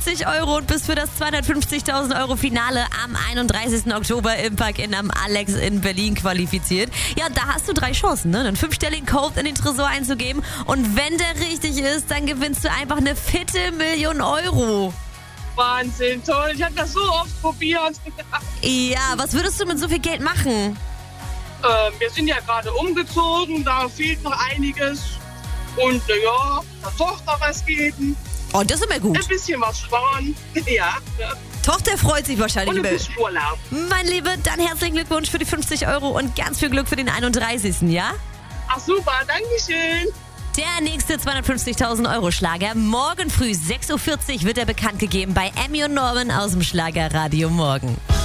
50 Euro und bist für das 250.000 Euro Finale am 31. Oktober im Park-In am Alex in Berlin qualifiziert. Ja, da hast du 3 Chancen, ne? Einen 5-stelligen Code in den Tresor einzugeben. Und wenn der richtig ist, dann gewinnst du einfach eine fitte Million Euro. Wahnsinn, toll. Ich habe das so oft probiert. Ja, was würdest du mit so viel Geld machen? Wir sind ja gerade umgezogen, da fehlt noch einiges. Und ja, der Tochter was geben. Oh, das ist immer gut. Ein bisschen was sparen. Ja. Tochter freut sich wahrscheinlich. Und ein bisschen Urlaub. Mein Liebe, dann herzlichen Glückwunsch für die 50 Euro und ganz viel Glück für den 31. Ja? Ach super, Dankeschön. Der nächste 250.000 Euro Schlager. Morgen früh 6.40 Uhr wird er bekannt gegeben bei Emmy und Norman aus dem Schlagerradio Morgen.